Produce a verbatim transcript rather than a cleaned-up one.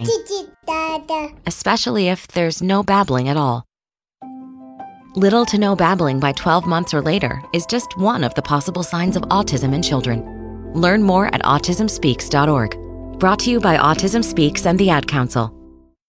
babbling, especially if there's no babbling at all. Little to no babbling by twelve months or later is just one of the possible signs of autism in children. Learn more at autism speaks dot org. Brought to you by Autism Speaks and the Ad Council.